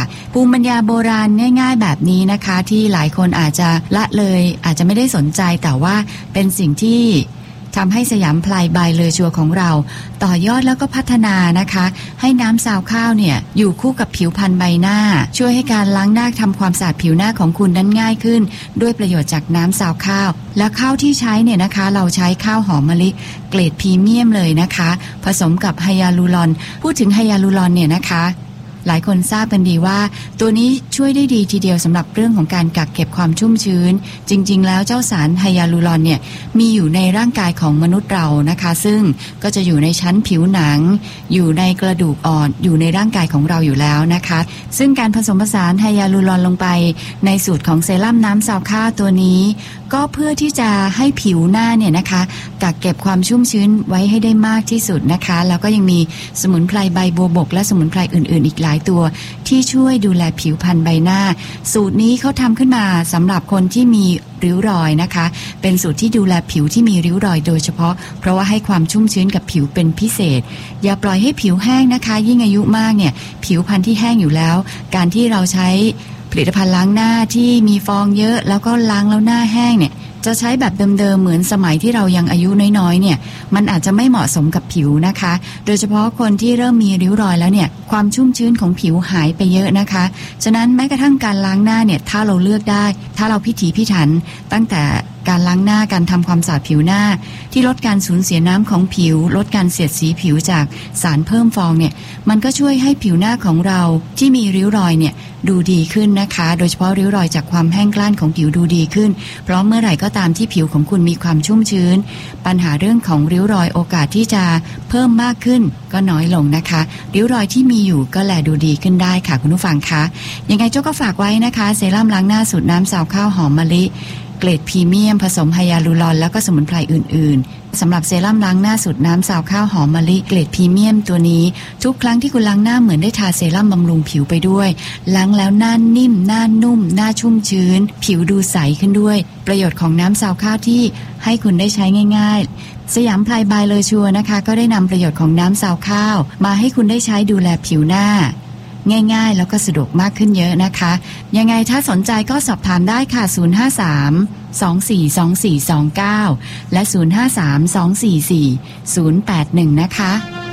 ภูมิปัญญาโบราณง่ายๆแบบนี้นะคะที่หลายคนอาจจะละเลยอาจจะไม่ได้สนใจแต่ว่าเป็นสิ่งที่ทำให้สยามพลายบายเลอชัวของเราต่อยอดแล้วก็พัฒนานะคะให้น้ำซาวข้าวเนี่ยอยู่คู่กับผิวพรรณใบหน้าช่วยให้การล้างหน้าทำความสะอาดผิวหน้าของคุณนั้นง่ายขึ้นด้วยประโยชน์จากน้ำซาวข้าวและข้าวที่ใช้เนี่ยนะคะเราใช้ข้าวหอมมะลิเกรดพรีเมียมเลยนะคะผสมกับไฮยาลูรอนพูดถึงไฮยาลูรอนเนี่ยนะคะหลายคนทราบกันดีว่าตัวนี้ช่วยได้ดีทีเดียวสำหรับเรื่องของการกักเก็บความชุ่มชื้นจริงๆแล้วเจ้าสารไฮยาลูรอนเนี่ยมีอยู่ในร่างกายของมนุษย์เรานะคะซึ่งก็จะอยู่ในชั้นผิวหนังอยู่ในกระดูกอ่อนอยู่ในร่างกายของเราอยู่แล้วนะคะซึ่งการผสมผสานไฮยาลูรอนลงไปในสูตรของเซรั่มน้ำซาวข้าวตัวนี้ก็เพื่อที่จะให้ผิวหน้าเนี่ยนะคะกักเก็บความชุ่มชื้นไว้ให้ได้มากที่สุดนะคะแล้วก็ยังมีสมุนไพรใบบัวบกและสมุนไพรอื่นๆอีกหลายตัวที่ช่วยดูแลผิวพรรณใบหน้าสูตรนี้เขาทำขึ้นมาสำหรับคนที่มีริ้วรอยนะคะเป็นสูตรที่ดูแลผิวที่มีริ้วรอยโดยเฉพาะเพราะว่าให้ความชุ่มชื้นกับผิวเป็นพิเศษอย่าปล่อยให้ผิวแห้งนะคะยิ่งอายุมากเนี่ยผิวพรรณที่แห้งอยู่แล้วการที่เราใช้ผลิตภัณฑ์ล้างหน้าที่มีฟองเยอะแล้วก็ล้างแล้วหน้าแห้งเนี่ยจะใช้แบบเดิมๆเหมือนสมัยที่เรายังอายุน้อยๆเนี่ยมันอาจจะไม่เหมาะสมกับผิวนะคะโดยเฉพาะคนที่เริ่มมีริ้วรอยแล้วเนี่ยความชุ่มชื้นของผิวหายไปเยอะนะคะฉะนั้นแม้กระทั่งการล้างหน้าเนี่ยถ้าเราเลือกได้ถ้าเราพิถีพิถันตั้งแต่การล้างหน้าการทำความสะอาดผิวหน้าที่ลดการสูญเสียน้ำของผิวลดการเสียดสีผิวจากสารเพิ่มฟองเนี่ยมันก็ช่วยให้ผิวหน้าของเราที่มีริ้วรอยเนี่ยดูดีขึ้นนะคะโดยเฉพาะริ้วรอยจากความแห้งกร้านของผิวดูดีขึ้นเพราะเมื่อไหร่ก็ตามที่ผิวของคุณมีความชุ่มชื้นปัญหาเรื่องของริ้วรอยโอกาสที่จะเพิ่มมากขึ้นก็น้อยลงนะคะริ้วรอยที่มีอยู่ก็แลดูดีขึ้นได้ค่ะคุณผู้ฟังคะยังไงโจ้ก็ฝากไว้นะคะเซรั่มล้างหน้าสูตรน้ำซาวข้าวหอมมะลิเกรดพรีเมียมผสมไฮยาลูรอนแล้วก็สมุนไพรอื่นๆสำหรับเซรั่มล้างหน้าสูตรน้ำซาวข้าวหอมมะลิเกรดพรีเมียมตัวนี้ทุกครั้งที่คุณล้างหน้าเหมือนได้ทาเซรั่มบำรุงผิวไปด้วยล้างแล้วหน้านิ่มหน้านุ่มหน้าชุ่มชื้นผิวดูใสขึ้นด้วยประโยชน์ของน้ำซาวข้าวที่ให้คุณได้ใช้ง่ายๆสยามพลายบายเลอชัวนะคะก็ได้นำประโยชน์ของน้ำซาวข้าวมาให้คุณได้ใช้ดูแลผิวหน้าง่ายๆแล้วก็สะดวกมากขึ้นเยอะนะคะยังไงถ้าสนใจก็สอบถามได้ค่ะ053-242429และ053-244-081นะคะ